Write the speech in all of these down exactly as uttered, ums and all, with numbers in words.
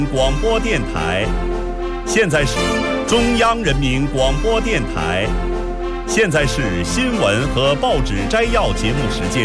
广播电台，现在是中央人民广播电台，现在是新闻和报纸摘要节目时间。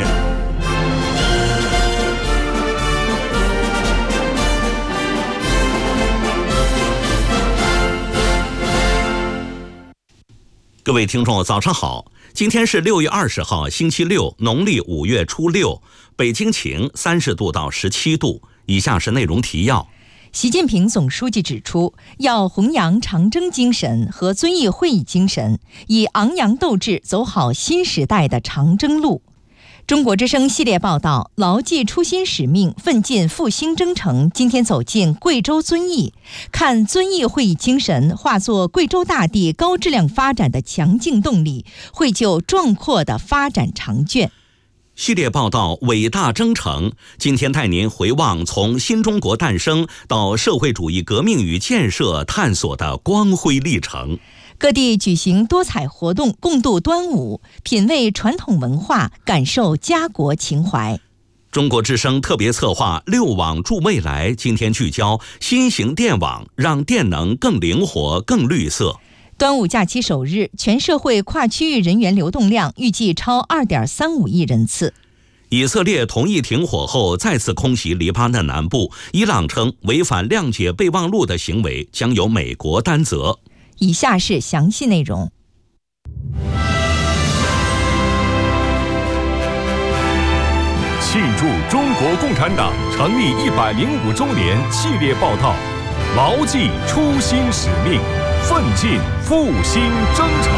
各位听众，早上好！今天是六月二十号，星期六，农历五月初六，北京晴，三十度到十七度。以下是内容提要。 习近平总书记指出，要弘扬长征精神和遵义会议精神，以昂扬斗志走好新时代的长征路。中国之声系列报道，牢记初心使命，奋进复兴征程，今天走进贵州遵义，看遵义会议精神化作贵州大地高质量发展的强劲动力，绘就壮阔的发展长卷。 系列报道伟大征程，今天带您回望从新中国诞生到社会主义革命与建设探索的光辉历程。 各地举行多彩活动，共度端午，品味传统文化，感受家国情怀。 中国之声特别策划六网助未来，今天聚焦新型电网，让电能更灵活、更绿色。 端午假期首日，全社会跨区域人员流动量预计超 二点三五亿人次。 以色列同意停火后再次空袭黎巴嫩南部，伊朗称违反谅解备忘录的行为将由美国担责。 以下是详细内容。 庆祝中国共产党成立一百零五周年系列报道，牢记初心使命，奋进复兴征程。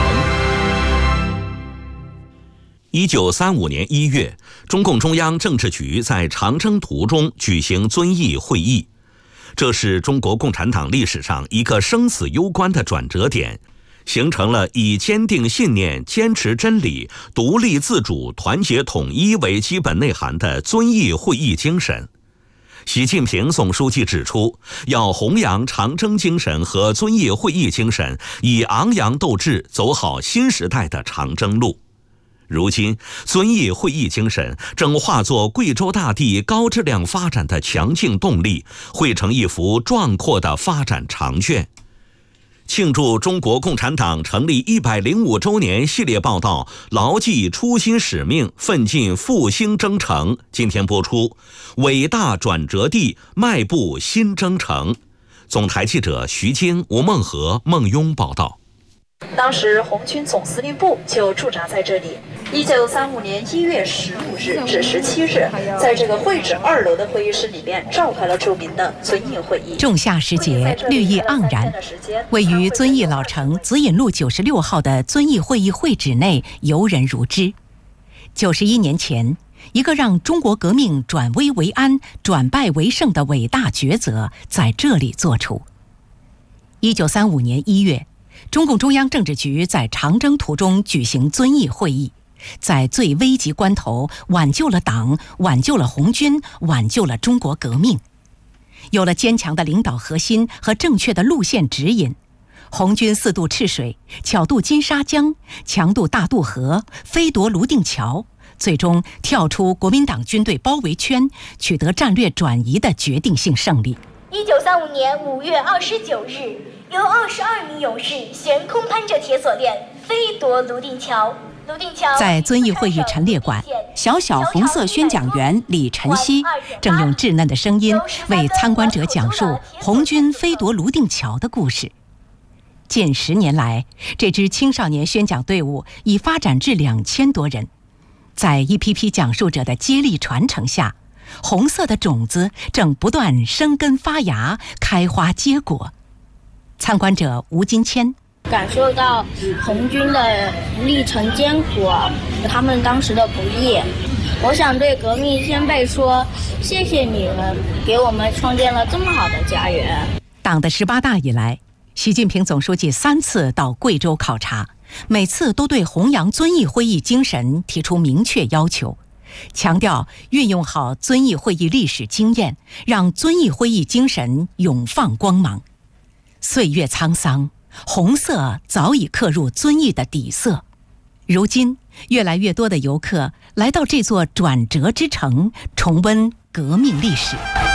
一九三五年一月，中共中央政治局在长征途中举行遵义会议，这是中国共产党历史上一个生死攸关的转折点，形成了以坚定信念、坚持真理、独立自主、团结统一为基本内涵的遵义会议精神。习近平总书记指出，要弘扬长征精神和遵义会议精神，以昂扬斗志走好新时代的长征路。如今，遵义会议精神正化作贵州大地高质量发展的强劲动力，绘成一幅壮阔的发展长卷。庆祝中国共产党成立一百零五周年系列报道，牢记初心使命，奋进复兴征程，今天播出伟大转折地，迈步新征程。总台记者徐晶、吴梦和、孟雍报道。 当时红军总司令部就驻扎在这里。一九三五年一月十五日至十七日，在这个会址二楼的会议室里面召开了著名的遵义会议。 仲夏时节，绿意盎然，位于遵义老城紫引路九十六号的遵义会议会址内游人如织。九十一年前，一个让中国革命转危为安、转败为胜的伟大抉择在这里做出。一九三五年一月，中共中央政治局在长征途中举行遵义会议，在最危急关头挽救了党，挽救了红军，挽救了中国革命。有了坚强的领导核心和正确的路线指引，红军四渡赤水，巧渡金沙江，强渡大渡河，飞夺泸定桥，最终跳出国民党军队包围圈，取得战略转移的决定性胜利。 一九三五年五月二十九日，由二十二名勇士悬空攀着铁锁链，飞夺泸定桥。 在遵义会议陈列馆，小小红色宣讲员李晨曦正用稚嫩的声音为参观者讲述红军飞夺泸定桥的故事。近十年来，这支青少年宣讲队伍已发展至两千多人。在一批批讲述者的接力传承下，红色的种子正不断生根发芽，开花结果。参观者吴金谦感受到红军的历程艰苦，他们当时的不易。我想对革命先辈说，谢谢你们给我们创建了这么好的家园。 党的十八大以来，习近平总书记三次到贵州考察，每次都对弘扬遵义会议精神提出明确要求，强调运用好遵义会议历史经验，让遵义会议精神永放光芒。岁月沧桑，红色早已刻入遵义的底色。如今，越来越多的游客来到这座转折之城，重温革命历史。